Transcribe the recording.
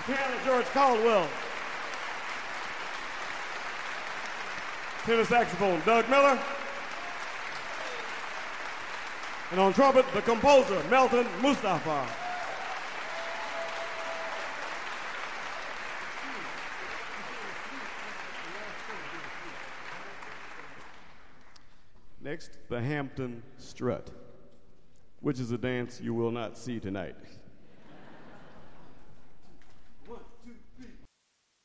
Piano, George Caldwell. Tenor saxophone, Doug Miller. And on trumpet, the composer, Melton Mustafa. Next, the Hampton Strut, which is a dance you will not see tonight.